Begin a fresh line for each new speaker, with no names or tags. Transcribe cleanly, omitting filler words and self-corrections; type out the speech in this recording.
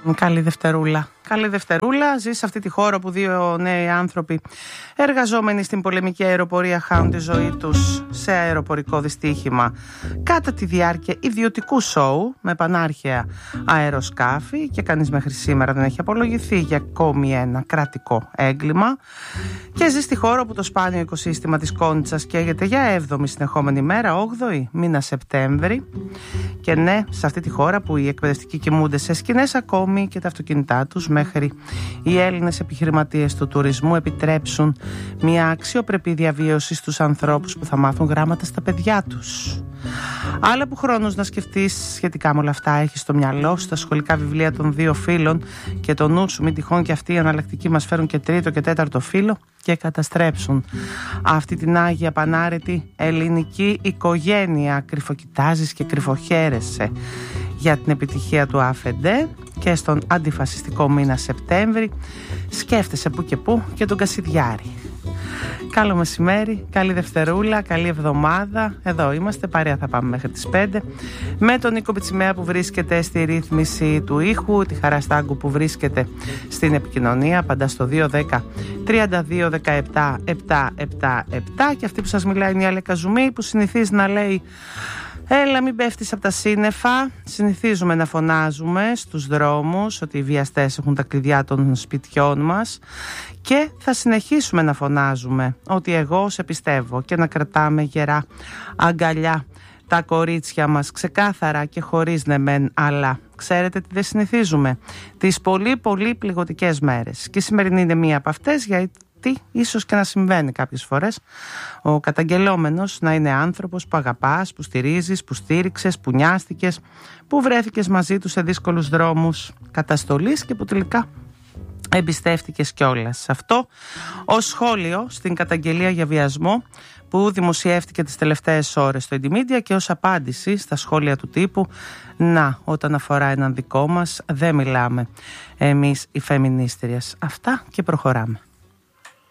Καλή Δευτερούλα. Καλή Δευτερούλα. Ζει σε αυτή τη χώρα που δύο νέοι άνθρωποι εργαζόμενοι στην πολεμική αεροπορία χάνουν τη ζωή τους σε αεροπορικό δυστύχημα κατά τη διάρκεια ιδιωτικού σόου με πανάρχαια αεροσκάφη και κανείς μέχρι σήμερα δεν έχει απολογηθεί για ακόμη ένα κρατικό έγκλημα. Και ζει στη χώρα που το σπάνιο οικοσύστημα της Κόνιτσας καίγεται για 7η συνεχόμενη μέρα, 8η μήνα Σεπτέμβρη. Και ναι, σε αυτή τη χώρα που οι εκπαιδευτικοί κοιμούνται σε σκηνές ακόμη και τα αυτοκίνητά τους, μέχρι οι Έλληνες επιχειρηματίες του τουρισμού επιτρέψουν μια αξιοπρεπή διαβίωση στους ανθρώπους που θα μάθουν γράμματα στα παιδιά τους. Άλλα που χρόνος να σκεφτείς σχετικά με όλα αυτά έχεις στο μυαλό σου τα σχολικά βιβλία των δύο φίλων και το νου σου μην τυχόν και αυτοί οι αναλλακτικοί μας φέρουν και τρίτο και τέταρτο φύλλο και καταστρέψουν αυτή την άγια πανάρετη ελληνική οικογένεια. Κρυφοκοιτάζεις και κρυφοχαίρεσαι για την επιτυχία του ΑΦΕΝΤΕ και στον αντιφασιστικό μήνα Σεπτέμβρη σκέφτεσαι που και που και τον Κασιδιάρη. Καλό μεσημέρι, καλή Δευτερούλα, καλή εβδομάδα. Εδώ είμαστε, παρέα θα πάμε μέχρι τις 5 με τον Νίκο Πιτσιμέα που βρίσκεται στη ρύθμιση του ήχου, τη Χαρά Στάγκου που βρίσκεται στην επικοινωνία πάντα στο 210 32 17 777 και αυτή που σας μιλάει είναι η Αλέκα Ζουμί που συνηθίζει να λέει έλα μην πέφτεις από τα σύννεφα. Συνηθίζουμε να φωνάζουμε στους δρόμους ότι οι βιαστές έχουν τα κλειδιά των σπιτιών μας και θα συνεχίσουμε να φωνάζουμε ότι εγώ σε πιστεύω και να κρατάμε γερά αγκαλιά τα κορίτσια μας ξεκάθαρα και χωρίς ναι μεν αλλά. Ξέρετε τι δεν συνηθίζουμε? Τις πολύ πολύ πληγωτικές μέρες και η σημερινή είναι μία από αυτές γιατί ίσως και να συμβαίνει κάποιες φορές ο καταγγελόμενος να είναι άνθρωπος που αγαπάς, που στηρίζεις, που στήριξες, που νοιάστηκες, που βρέθηκες μαζί του σε δύσκολους δρόμους καταστολής και που τελικά εμπιστεύτηκες κιόλας. Αυτό ως σχόλιο στην καταγγελία για βιασμό που δημοσιεύτηκε τις τελευταίες ώρες στο Indymedia και ως απάντηση στα σχόλια του τύπου να, όταν αφορά έναν δικό μας δεν μιλάμε εμείς οι φεμινίστριες. Αυτά και προχωράμε.